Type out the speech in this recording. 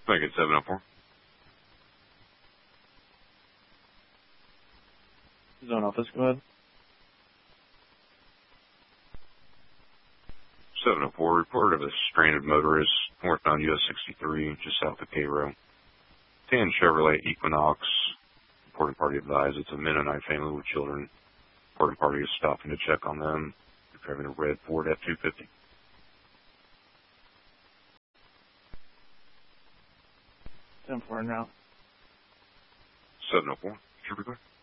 Make it 704. Zone office, go ahead. 704, report of a stranded motorist northbound US 63, just south of Cairo. Tan Chevrolet Equinox. Reporting party advised it's a Mennonite family with children. Reporting party is stopping to check on them. They're driving a red Ford F-250. 10-4 now. 704, should be good.